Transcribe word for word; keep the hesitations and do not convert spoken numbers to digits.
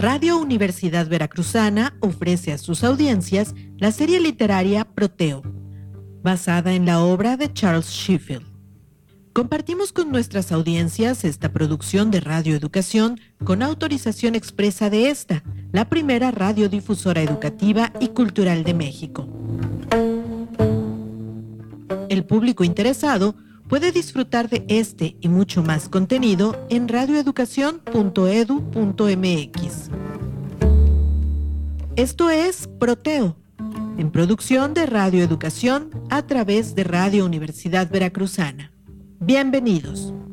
Radio Universidad Veracruzana ofrece a sus audiencias la serie literaria Proteo, basada en la obra de Charles Sheffield. Compartimos con nuestras audiencias esta producción de Radio Educación con autorización expresa de esta, la primera radiodifusora educativa y cultural de México. El público interesado puede disfrutar de este y mucho más contenido en radioeducación punto edu punto mx. Esto es Proteo, en producción de Radio Educación a través de Radio Universidad Veracruzana. Bienvenidos.